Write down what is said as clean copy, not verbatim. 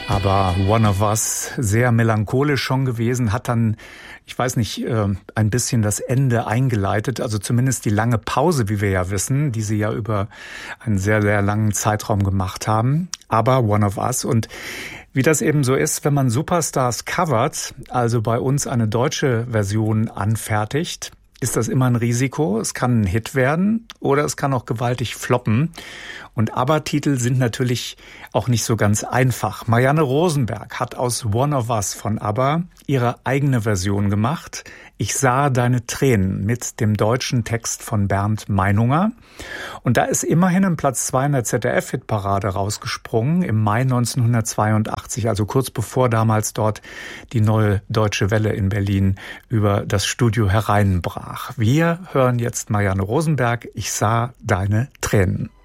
Aber One of Us, sehr melancholisch schon gewesen, hat dann, ich weiß nicht, ein bisschen das Ende eingeleitet, also zumindest die lange Pause, wie wir ja wissen, die sie ja über einen sehr, sehr langen Zeitraum gemacht haben. Aber One of Us, und wie das eben so ist, wenn man Superstars covert, also bei uns eine deutsche Version anfertigt, ist das immer ein Risiko. Es kann ein Hit werden oder es kann auch gewaltig floppen. Und ABBA-Titel sind natürlich auch nicht so ganz einfach. Marianne Rosenberg hat aus One of Us von ABBA ihre eigene Version gemacht. Ich sah deine Tränen mit dem deutschen Text von Bernd Meinunger. Und da ist immerhin im Platz 2 in der ZDF-Hitparade rausgesprungen im Mai 1982, also kurz bevor damals dort die neue Deutsche Welle in Berlin über das Studio hereinbrach. Wir hören jetzt Marianne Rosenberg, Ich sah deine Tränen.